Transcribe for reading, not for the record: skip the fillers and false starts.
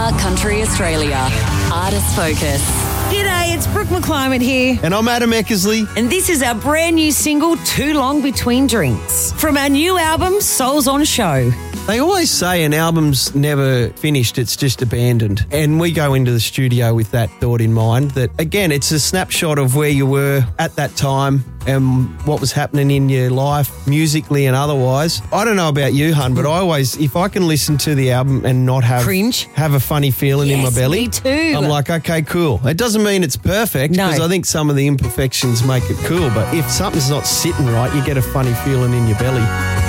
Star Country Australia. Artist Focus. G'day, it's Brooke McClymont here. And I'm Adam Eckersley. And this is our brand new single, Too Long Between Drinks, from our new album, Souls on Show. They always say an album's never finished, it's just abandoned. And we go into the studio with that thought in mind, that, again, it's a snapshot of where you were at that time and what was happening in your life, musically and otherwise. I don't know about you, hun, but I always, if I can listen to the album and not have cringe, have a funny feeling in my belly, me too. I'm like, okay, cool. It doesn't mean it's perfect, because I think some of the imperfections make it cool, but if something's not sitting right, you get a funny feeling in your belly.